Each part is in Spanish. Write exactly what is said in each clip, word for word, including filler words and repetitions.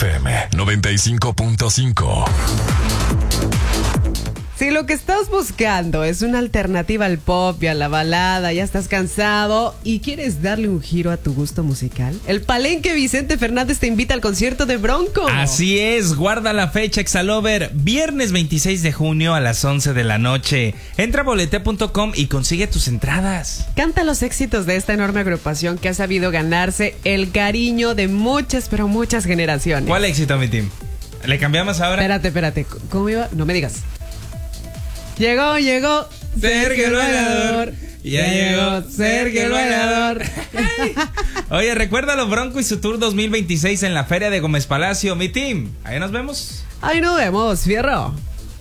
F M noventa y cinco punto cinco. Si lo que estás buscando es una alternativa al pop y a la balada, ya estás cansado y quieres darle un giro a tu gusto musical, el Palenque Vicente Fernández te invita al concierto de Bronco. Así es, guarda la fecha, Exalover, viernes veintiséis de junio a las once de la noche. Entra a bolete punto com y consigue tus entradas. Canta los éxitos de esta enorme agrupación que ha sabido ganarse el cariño de muchas, pero muchas generaciones. ¿Cuál éxito, mi team? ¿Le cambiamos ahora? Espérate, espérate, ¿cómo iba? No me digas. Llegó, llegó Sergio el bailador. Ya llegó Sergio el bailador. Oye, recuérdalo, Bronco y su tour dos mil veintiséis en la Feria de Gómez Palacio. Mi team, ahí nos vemos. Ahí nos vemos, fierro.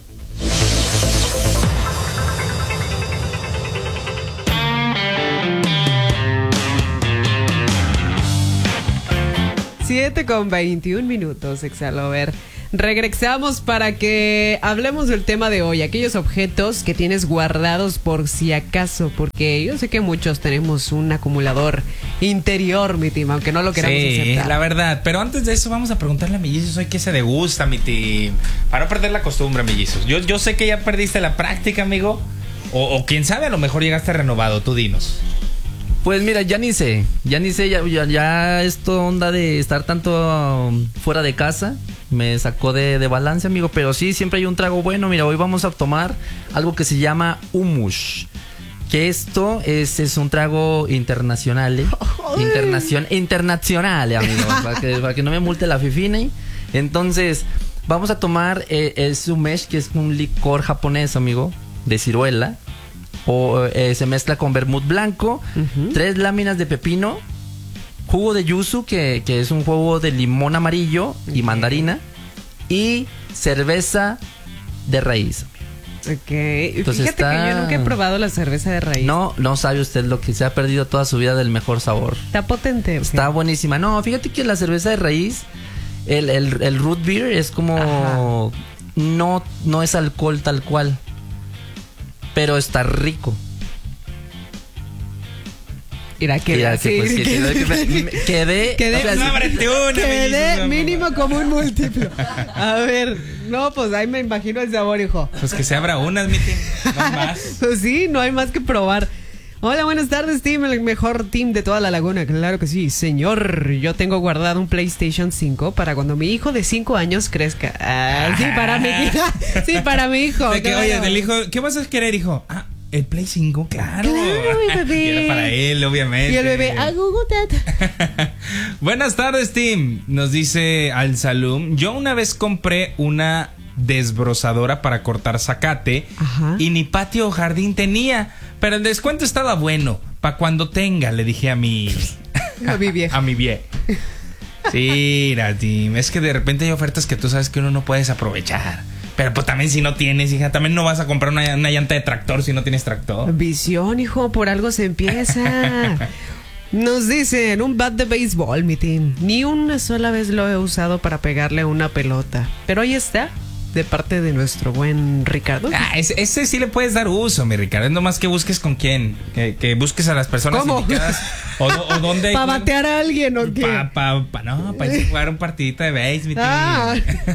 siete con veintiún minutos, Exalover. Regresamos para que hablemos del tema de hoy, aquellos objetos que tienes guardados por si acaso, porque yo sé que muchos tenemos un acumulador interior, mi team, aunque no lo queramos sí, aceptar. La verdad, pero antes de eso vamos a preguntarle a Mellizos hoy qué se degusta, mi team, para no perder la costumbre, Mellizos. Yo, yo sé que ya perdiste la práctica, amigo, o, o quién sabe, a lo mejor llegaste renovado, tú dinos. Pues mira, ya ni sé, ya ni sé, ya, ya, ya esto onda de estar tanto um, fuera de casa me sacó de, de balance, amigo, pero sí, siempre hay un trago bueno. Mira, hoy vamos a tomar algo que se llama hummus, que esto es, es un trago internacional, ¿eh? Internacion, internacional, amigo, para que, para que no me multe la fifine. Entonces, vamos a tomar eh, el sumesh, que es un licor japonés, amigo, de ciruela. O eh, se mezcla con vermut blanco, uh-huh. tres láminas de pepino, jugo de yuzu, que, que es un jugo de limón amarillo y mandarina, y cerveza de raíz. Ok, entonces fíjate está... que yo nunca he probado la cerveza de raíz. No, no sabe usted lo que se ha perdido toda su vida del mejor sabor. Está potente. Okay. Está buenísima. No, fíjate que la cerveza de raíz, el, el, el root beer es como... no, no es alcohol tal cual, pero está rico. Mira que, Mira que, sí, pues, que, que, que, que quedé quedé, o sea, no, una, quedé mínimo como un múltiplo. A ver, no, pues ahí me imagino el sabor, hijo. Pues que se abra unas, mi team, no más. Pues sí, no hay más que probar. Hola, buenas tardes, team, el mejor team de toda la laguna. Claro que sí, señor. Yo tengo guardado un PlayStation cinco para cuando mi hijo de cinco años crezca. Ah, sí, para mi hija. Sí, para mi hijo. De que, claro. Oye, del hijo, ¿qué vas a querer, hijo? Ah, el Play cinco, claro. Claro, mi bebé. Y era para él, obviamente. Y el bebé, ah, Google that. Buenas tardes, team. Nos dice Al Salum. Yo una vez compré una desbrozadora para cortar zacate. Ajá. Y ni patio o jardín tenía, pero el descuento estaba bueno. Para cuando tenga, le dije a mi... A mi viejo. A mi viejo. Sí, mira, team. Es que de repente hay ofertas que tú sabes que uno no puedes aprovechar. Pero pues también si no tienes, hija, también no vas a comprar una, una llanta de tractor si no tienes tractor. Visión, hijo, por algo se empieza. Nos dicen, un bat de béisbol, mi team. Ni una sola vez lo he usado para pegarle una pelota. Pero ahí está, de parte de nuestro buen Ricardo. Ah, ese, ese sí le puedes dar uso, mi Ricardo. Es nomás que busques con quién. Que, que busques a las personas ¿Cómo? indicadas. O, o dónde. ¿Para batear a alguien o qué? Pa, pa, pa, no, para irse a jugar un partidito de béis, mi tío. Ah.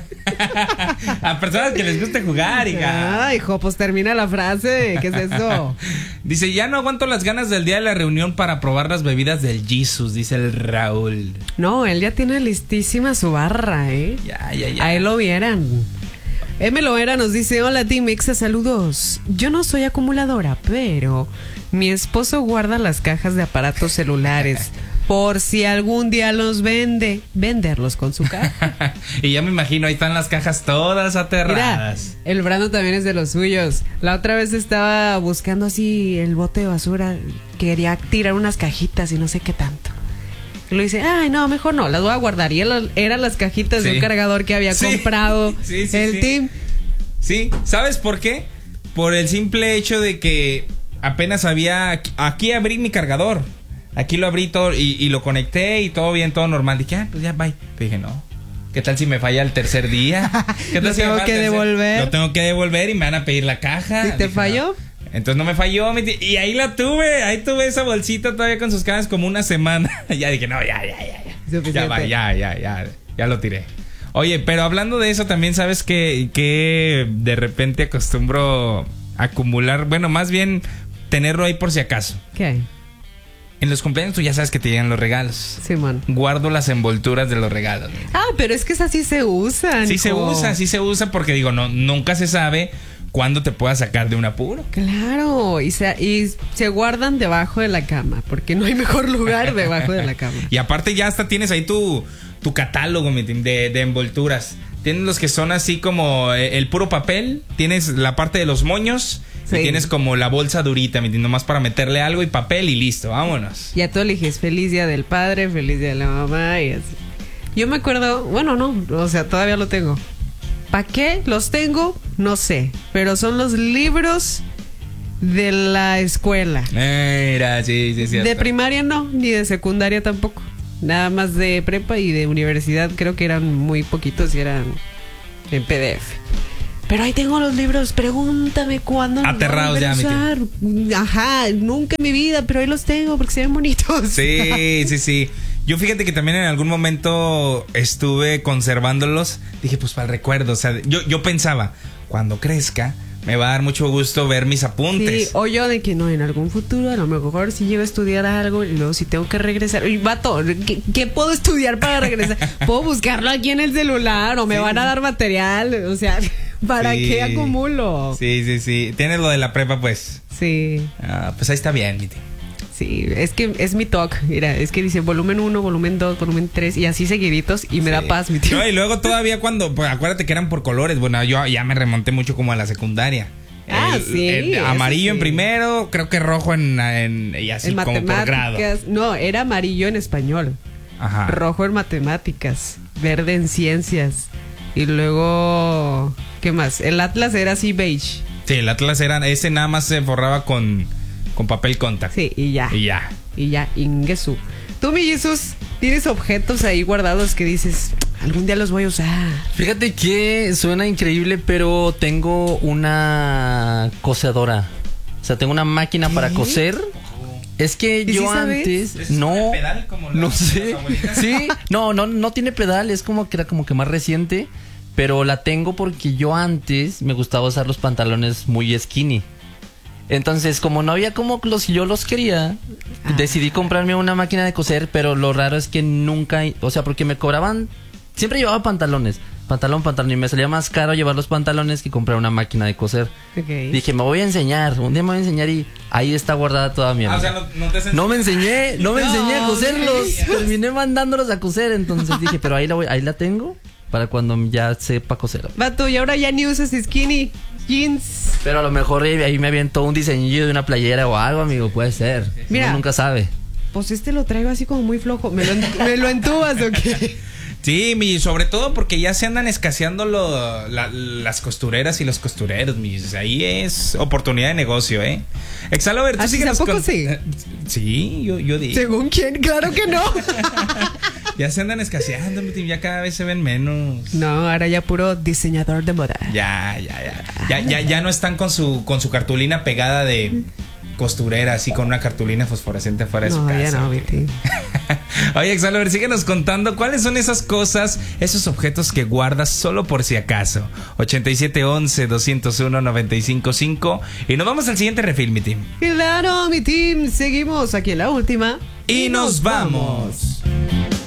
A personas que les guste jugar, hija. Ah, hijo, pues termina la frase. ¿Qué es eso? Dice, ya no aguanto las ganas del día de la reunión para probar las bebidas del Jesus, dice el Raúl. No, él ya tiene listísima su barra, ¿eh? Ya, ya, ya. A él lo vieran. M. Loera nos dice, hola Team Exa, saludos. Yo no soy acumuladora, pero mi esposo guarda las cajas de aparatos celulares por si algún día los vende, venderlos con su caja. Y ya me imagino, ahí están las cajas todas aterradas. Mira, el Brando también es de los suyos. La otra vez estaba buscando así el bote de basura, quería tirar unas cajitas y no sé qué tanto. Y lo dice, ay, no, mejor no, las voy a guardar. Y él, eran las cajitas sí. de un cargador que había sí. comprado sí, sí, el sí. team. Sí, ¿sabes por qué? Por el simple hecho de que apenas había... Aquí abrí mi cargador. Aquí lo abrí todo y, y lo conecté y todo bien, todo normal. Dije, ah, pues ya, bye. Pero dije, no. ¿Qué tal si me falla el tercer día? ¿Qué tal lo si tengo que devolver? Lo tengo que devolver y me van a pedir la caja. ¿Y te dije, falló? No. Entonces no me falló, y ahí la tuve, ahí tuve esa bolsita todavía con sus cajas como una semana. Ya dije, no, ya, ya, ya, ya. Ya va, ya, ya, ya, ya lo tiré. Oye, pero hablando de eso, también sabes que, que de repente acostumbro acumular, bueno, más bien tenerlo ahí por si acaso. ¿Qué hay? En los cumpleaños tú ya sabes que te llegan los regalos. Simón. Guardo las envolturas de los regalos. Ah, pero es que esas sí se usan. Sí se hijo. usa, sí se usa porque digo, no, nunca se sabe cuándo te puedas sacar de un apuro. Claro, y se, y se guardan debajo de la cama, porque no hay mejor lugar debajo de la cama. Y aparte ya hasta tienes ahí tu, tu catálogo mi team, de, de envolturas. Tienes los que son así como el puro papel, tienes la parte de los moños, sí. Y tienes como la bolsa durita, mi team, nomás para meterle algo y papel y listo, vámonos. Ya tú eliges feliz día del padre, feliz día de la mamá y así. Yo me acuerdo, bueno, no, o sea, todavía lo tengo. ¿Para qué los tengo? No sé, pero son los libros de la escuela. Mira, sí, sí, sí. De primaria no, ni de secundaria tampoco. Nada más de prepa y de universidad creo que eran muy poquitos y eran en P D F. Pero ahí tengo los libros, pregúntame cuándo los aterrados ya, usar. Ajá, nunca en mi vida, pero ahí los tengo porque se ven bonitos. Sí, sí, sí. Yo fíjate que también en algún momento estuve conservándolos. Dije, pues para el recuerdo. O sea, yo, yo pensaba, cuando crezca, me va a dar mucho gusto ver mis apuntes. Sí, o yo de que no, en algún futuro, a lo mejor si llego a estudiar algo y luego si tengo que regresar. Y vato, ¿qué, ¿qué puedo estudiar para regresar? ¿Puedo buscarlo aquí en el celular o me sí. van a dar material? O sea, ¿para sí. qué acumulo? Sí, sí, sí. Tienes lo de la prepa, pues. Sí. Ah, pues ahí está bien, mi tío. Sí, es que es mi talk. Mira, es que dice volumen uno, volumen dos, volumen tres y así seguiditos y me sí. da paz, mi tío. No, y luego todavía cuando, pues acuérdate que eran por colores. Bueno, yo ya me remonté mucho como a la secundaria. Ah, el, sí. El amarillo sí. en primero, creo que rojo en, en y así en como por grado. No, era amarillo en español. Ajá. Rojo en matemáticas, verde en ciencias y luego ¿qué más? El Atlas era así beige. Sí, el Atlas era ese nada más se forraba con Con papel contact. Sí, y ya. Y ya. Y ya, Ingesu. Tú, mi Jesús, tienes objetos ahí guardados que dices, algún día los voy a usar. Fíjate que suena increíble, pero tengo una cosedora. O sea, tengo una máquina ¿Qué? para coser. Es que yo sí antes ¿Es no pedal como no las, sé. las Sí, no, no no tiene pedal, es como que era como que más reciente, pero la tengo porque yo antes me gustaba usar los pantalones muy skinny. Entonces, como no había como los yo los quería, ah. decidí comprarme una máquina de coser, pero lo raro es que nunca, o sea, porque me cobraban, siempre llevaba pantalones, pantalón, pantalón, y me salía más caro llevar los pantalones que comprar una máquina de coser. Okay. Dije, me voy a enseñar, un día me voy a enseñar y ahí está guardada toda mi ah, o sea, no, no, te no me enseñé, no me no, enseñé a coserlos, Dios. terminé mandándolos a coser, entonces dije, pero ahí la voy, ahí la tengo para cuando ya sepa coser. Vato, y ahora ya ni usas skinny jeans. Pero a lo mejor ahí me avientó un diseñillo de una playera o algo, amigo, puede ser. Mira, uno nunca sabe. Pues este lo traigo así como muy flojo. ¿Me lo, ¿me lo entubas o qué? Sí, mi, sobre todo porque ya se andan escaseando lo, la, las costureras y los costureros, mi. Ahí es oportunidad de negocio, ¿eh? Exalover, ¿tú sigues ¿Tampoco con... sí? Sí, yo, yo digo. ¿Según quién? Claro que no. Ya se andan escaseando, mi team, ya cada vez se ven menos. No, ahora ya puro diseñador de moda. Ya, ya, ya. Ya, ya, ya no están con su, con su cartulina pegada de costurera, así con una cartulina fosforescente afuera de no, su casa. Ya no, Viti. Oye, Exalover, síguenos contando cuáles son esas cosas, esos objetos que guardas solo por si acaso. ochenta y siete once, doscientos uno, noventa y cinco cinco. Y nos vamos al siguiente refil, mi team. Claro, mi team. Seguimos aquí en la última. Y, y nos, nos vamos. vamos.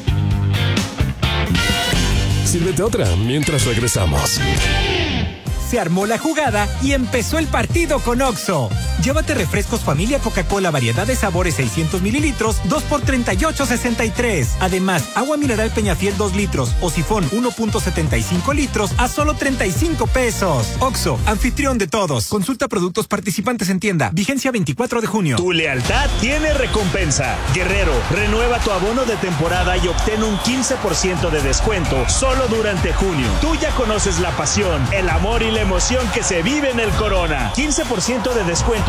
Sírvete otra mientras regresamos. Se armó la jugada y empezó el partido con Oxxo. Llévate refrescos familia Coca-Cola variedad de sabores seiscientos mililitros, dos por treinta y ocho sesenta y tres. Además, agua mineral Peñafiel dos litros o sifón uno punto setenta y cinco litros a solo treinta y cinco pesos. Oxxo, anfitrión de todos. Consulta productos participantes en tienda. Vigencia veinticuatro de junio. Tu lealtad tiene recompensa. Guerrero, renueva tu abono de temporada y obtén un quince por ciento de descuento solo durante junio. Tú ya conoces la pasión, el amor y la emoción que se vive en el Corona. quince por ciento de descuento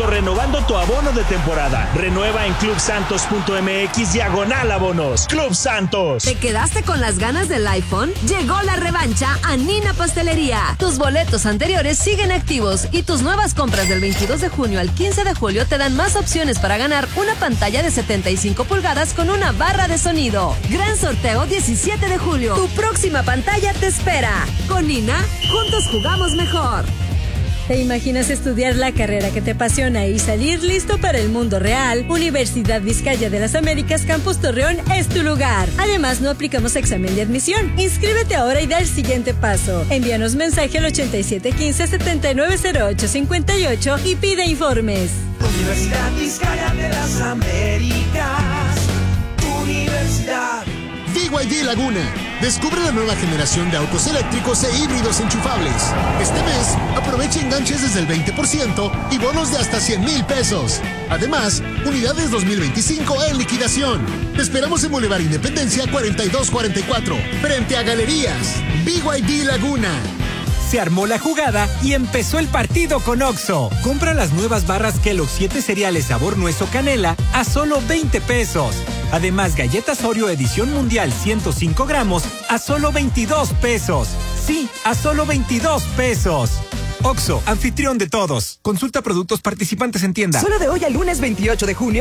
renovando tu abono de temporada. Renueva en club santos punto m x diagonal abonos. Club Santos. ¿Te quedaste con las ganas del iPhone? Llegó la revancha a Nina Pastelería. Tus boletos anteriores siguen activos y tus nuevas compras del veintidós de junio al quince de julio te dan más opciones para ganar una pantalla de setenta y cinco pulgadas con una barra de sonido. Gran sorteo diecisiete de julio. Tu próxima pantalla te espera. Con Nina, juntos jugamos mejor. ¿Te imaginas estudiar la carrera que te apasiona y salir listo para el mundo real? Universidad Vizcaya de las Américas Campus Torreón es tu lugar. Además, no aplicamos examen de admisión. Inscríbete ahora y da el siguiente paso. Envíanos mensaje al ochenta y siete quince, setenta y nueve cero ocho cincuenta y ocho y pide informes. Universidad Vizcaya de las Américas. Universidad. B Y D Laguna. Descubre la nueva generación de autos eléctricos e híbridos enchufables. Este mes, aprovecha enganches desde el veinte por ciento y bonos de hasta cien mil pesos. Además, unidades dos mil veinticinco en liquidación. Te esperamos en Boulevard Independencia cuarenta y dos cuarenta y cuatro, frente a Galerías. B Y D Laguna. Se armó la jugada y empezó el partido con Oxxo. Compra las nuevas barras Kellogg's siete cereales sabor nuez o canela a solo veinte pesos. Además, galletas Oreo edición mundial ciento cinco gramos a solo veintidós pesos. Sí, a solo veintidós pesos. Oxxo, anfitrión de todos. Consulta productos participantes en tienda. Solo de hoy al lunes veintiocho de junio.